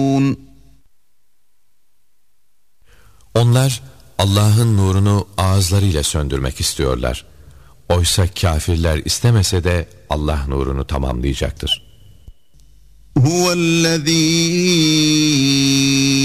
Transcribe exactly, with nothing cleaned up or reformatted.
Onlar Allah'ın nurunu ağızlarıyla söndürmek istiyorlar. Oysa kafirler istemese de Allah nurunu tamamlayacaktır. Huvellezî